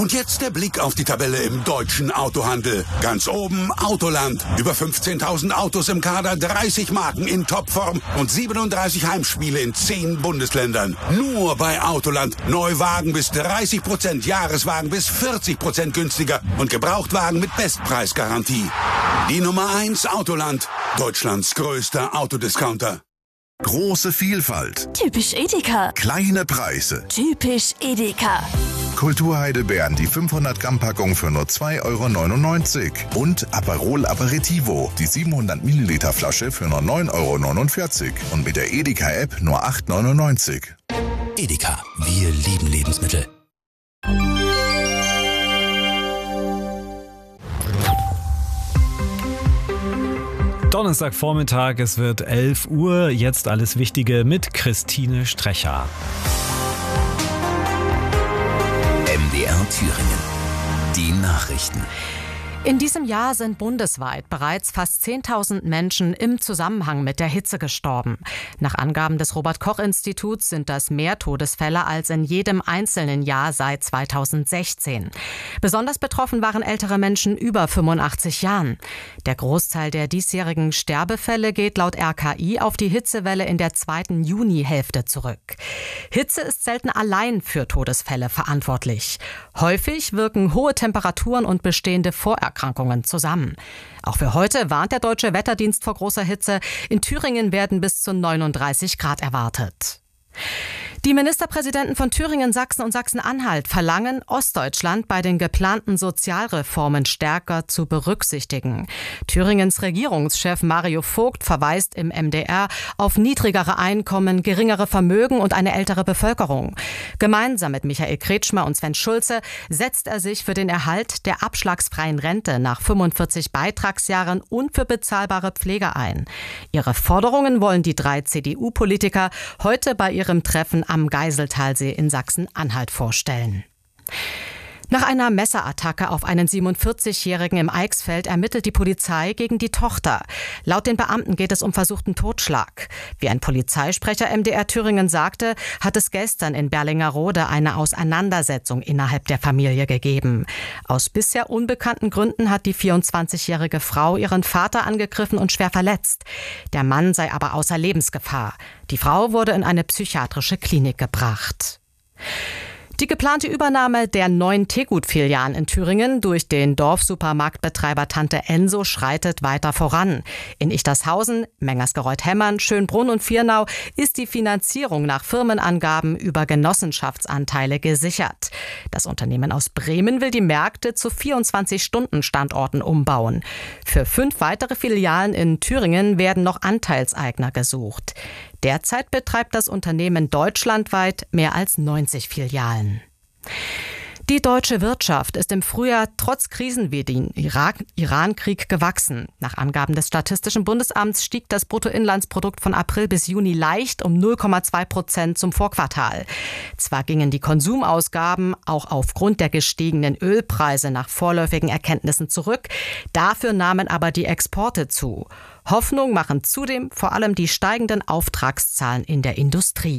Und jetzt der Blick auf die Tabelle im deutschen Autohandel. Ganz oben Autoland. Über 15.000 Autos im Kader, 30 Marken in Topform und 37 Heimspiele in 10 Bundesländern. Nur bei Autoland. Neuwagen bis 30%, Jahreswagen bis 40% günstiger und Gebrauchtwagen mit Bestpreisgarantie. Die Nummer 1 Autoland. Deutschlands größter Autodiscounter. Große Vielfalt. Typisch Edeka. Kleine Preise. Typisch Edeka. Kulturheidelbeeren, die 500 Gramm Packung für nur 2,99 € und Aperol Aperitivo, die 700 Milliliter Flasche für nur 9,49 € und mit der Edeka App nur 8,99 €. Edeka, wir lieben Lebensmittel. Donnerstagvormittag, es wird 11 Uhr, jetzt alles Wichtige mit Christine Strecher. MDR Thüringen. Die Nachrichten. In diesem Jahr sind bundesweit bereits fast 10.000 Menschen im Zusammenhang mit der Hitze gestorben. Nach Angaben des Robert-Koch-Instituts sind das mehr Todesfälle als in jedem einzelnen Jahr seit 2016. Besonders betroffen waren ältere Menschen über 85 Jahren. Der Großteil der diesjährigen Sterbefälle geht laut RKI auf die Hitzewelle in der zweiten Junihälfte zurück. Hitze ist selten allein für Todesfälle verantwortlich. Häufig wirken hohe Temperaturen und bestehende Vorerkrankungen zusammen. Auch für heute warnt der Deutsche Wetterdienst vor großer Hitze. In Thüringen werden bis zu 39 Grad erwartet. Die Ministerpräsidenten von Thüringen, Sachsen und Sachsen-Anhalt verlangen, Ostdeutschland bei den geplanten Sozialreformen stärker zu berücksichtigen. Thüringens Regierungschef Mario Vogt verweist im MDR auf niedrigere Einkommen, geringere Vermögen und eine ältere Bevölkerung. Gemeinsam mit Michael Kretschmer und Sven Schulze setzt er sich für den Erhalt der abschlagsfreien Rente nach 45 Beitragsjahren und für bezahlbare Pflege ein. Ihre Forderungen wollen die 3 CDU-Politiker heute bei ihrem Treffen am Geiseltalsee in Sachsen-Anhalt vorstellen. Nach einer Messerattacke auf einen 47-Jährigen im Eichsfeld ermittelt die Polizei gegen die Tochter. Laut den Beamten geht es um versuchten Totschlag. Wie ein Polizeisprecher MDR Thüringen sagte, hat es gestern in Berlingerode eine Auseinandersetzung innerhalb der Familie gegeben. Aus bisher unbekannten Gründen hat die 24-jährige Frau ihren Vater angegriffen und schwer verletzt. Der Mann sei aber außer Lebensgefahr. Die Frau wurde in eine psychiatrische Klinik gebracht. Die geplante Übernahme der 9 Tegut-Filialen in Thüringen durch den Dorfsupermarktbetreiber Tante Enso schreitet weiter voran. In Ichtershausen, Mengersgereuth-Hemmern, Schönbrunn und Viernau ist die Finanzierung nach Firmenangaben über Genossenschaftsanteile gesichert. Das Unternehmen aus Bremen will die Märkte zu 24-Stunden-Standorten umbauen. Für 5 weitere Filialen in Thüringen werden noch Anteilseigner gesucht. Derzeit betreibt das Unternehmen deutschlandweit mehr als 90 Filialen. Die deutsche Wirtschaft ist im Frühjahr trotz Krisen wie den Iran-Krieg gewachsen. Nach Angaben des Statistischen Bundesamts stieg das Bruttoinlandsprodukt von April bis Juni leicht um 0,2% zum Vorquartal. Zwar gingen die Konsumausgaben auch aufgrund der gestiegenen Ölpreise nach vorläufigen Erkenntnissen zurück, dafür nahmen aber die Exporte zu. Hoffnung machen zudem vor allem die steigenden Auftragszahlen in der Industrie.